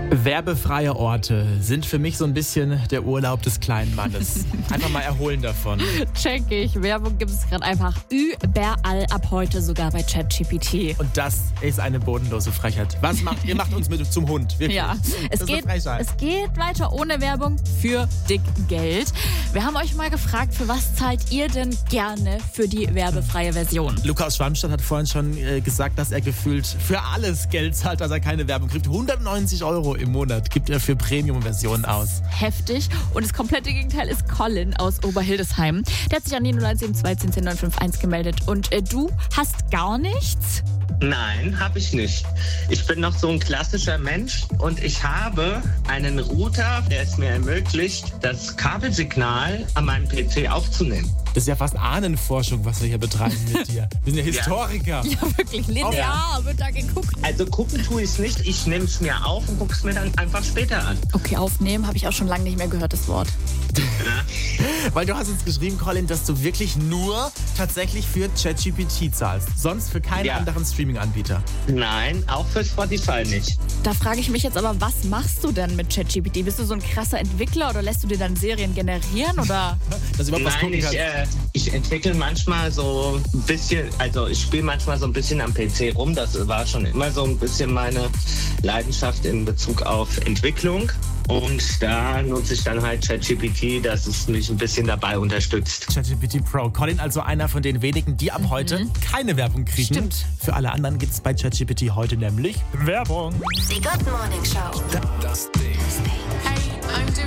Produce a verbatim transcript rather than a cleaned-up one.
Werbefreie Orte sind für mich so ein bisschen der Urlaub des kleinen Mannes. Einfach mal erholen davon. Check ich. Werbung gibt es gerade einfach überall, ab heute sogar bei ChatGPT. Und das ist eine bodenlose Frechheit. Was macht ihr? Macht uns mit zum Hund. Wirklich. Ja, es Das ist geht, eine Frechheit. es geht weiter ohne Werbung für dick Geld. Wir haben euch mal gefragt, für was zahlt ihr denn gerne für die werbefreie Version? Luca aus Schwammstadt hat vorhin schon äh, gesagt, dass er gefühlt für alles Geld zahlt, dass er keine Werbung kriegt. hundertneunzig Euro im Monat gibt er für Premium-Versionen aus. Heftig. Und das komplette Gegenteil ist Colin aus Oberhildesheim. Der hat sich an die null eins sieben zwei eins zehn neun fünf eins gemeldet. Und äh, du hast gar nichts? Nein, habe ich nicht. Ich bin noch so ein klassischer Mensch und ich habe einen Router, der es mir ermöglicht, das Kabelsignal an meinem P C aufzunehmen. Das ist ja fast Ahnenforschung, was wir hier betreiben mit dir. Wir sind ja Historiker. Ja, wirklich. Linear wird da geguckt. Also gucken tue ich es nicht. Ich nehme es mir auf und gucke es mir dann einfach später an. Okay, aufnehmen habe ich auch schon lange nicht mehr gehört, das Wort. Weil du hast uns geschrieben, Colin, dass du wirklich nur tatsächlich für ChatGPT zahlst. Sonst für keinen Ja. anderen Streaming-Anbieter. Nein, auch für Spotify nicht. Da frage ich mich jetzt aber, was machst du denn mit ChatGPT? Bist du so ein krasser Entwickler oder lässt du dir dann Serien generieren? Oder? Dass du überhaupt was Nein, gucken ich, kannst. äh, ich entwickle manchmal so ein bisschen, also ich spiele manchmal so ein bisschen am P C rum. Das war schon immer so ein bisschen meine Leidenschaft in Bezug auf Entwicklung. Und da nutze ich dann halt ChatGPT, dass es mich ein bisschen dabei unterstützt. ChatGPT Pro. Colin, also einer von den wenigen, die ab heute keine Werbung kriegen. Stimmt. Für alle anderen gibt es bei ChatGPT heute nämlich Werbung. Die Good Morning Show. Das Ding. Hey, I'm doing